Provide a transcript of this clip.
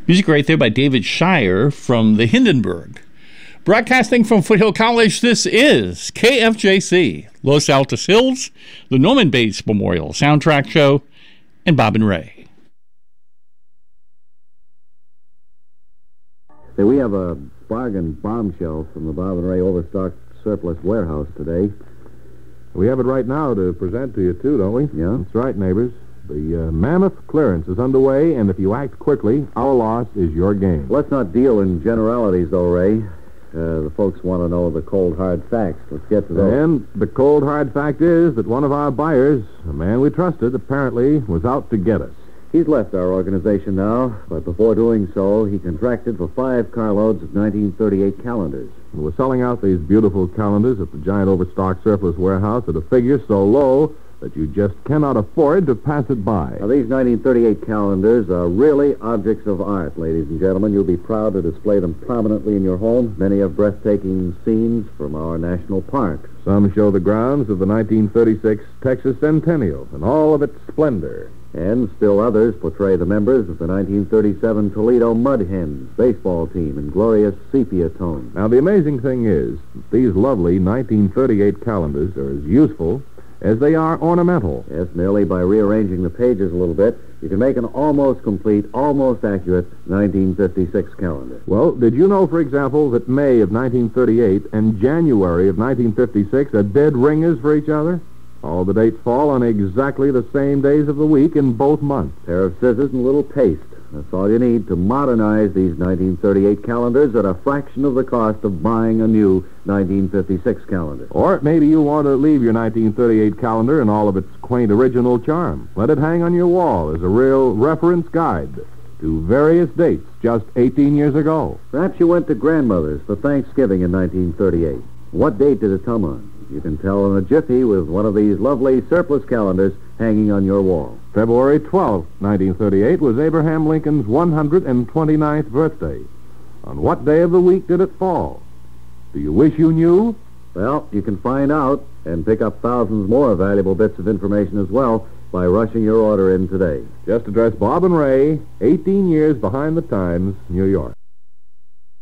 Music right there by David Shire from the Hindenburg. Broadcasting from Foothill College, this is KFJC, Los Altos Hills, the Norman Bates Memorial Soundtrack Show, and Bob and Ray. Hey, we have a bargain bombshell from the Bob and Ray Overstock Surplus Warehouse today. We have it right now to present to you, too, don't we? Yeah. That's right, neighbors. The mammoth clearance is underway, and if you act quickly, our loss is your gain. Let's not deal in generalities, though, Ray. The folks want to know the cold, hard facts. Let's get to those. And the cold, hard fact is that one of our buyers, a man we trusted, apparently was out to get us. He's left our organization now, but before doing so, he contracted for 5 carloads of 1938 calendars. And we're selling out these beautiful calendars at the giant Overstock Surplus Warehouse at a figure so low that you just cannot afford to pass it by. Now, these 1938 calendars are really objects of art, ladies and gentlemen. You'll be proud to display them prominently in your home. Many have breathtaking scenes from our national parks. Some show the grounds of the 1936 Texas Centennial in all of its splendor. And still others portray the members of the 1937 Toledo Mud Hens baseball team in glorious sepia tones. Now, the amazing thing is that these lovely 1938 calendars are as useful as they are ornamental. Yes, merely by rearranging the pages a little bit, you can make an almost complete, almost accurate 1956 calendar. Well, did you know, for example, that May of 1938 and January of 1956 are dead ringers for each other? All the dates fall on exactly the same days of the week in both months. A pair of scissors and a little paste. That's all you need to modernize these 1938 calendars at a fraction of the cost of buying a new 1956 calendar. Or maybe you want to leave your 1938 calendar in all of its quaint original charm. Let it hang on your wall as a real reference guide to various dates just 18 years ago. Perhaps you went to grandmother's for Thanksgiving in 1938. What date did it come on? You can tell in a jiffy with one of these lovely surplus calendars hanging on your wall. February 12, 1938 was Abraham Lincoln's 129th birthday. On what day of the week did it fall? Do you wish you knew? Well, you can find out and pick up thousands more valuable bits of information as well by rushing your order in today. Just address Bob and Ray, 18 years behind the times, New York.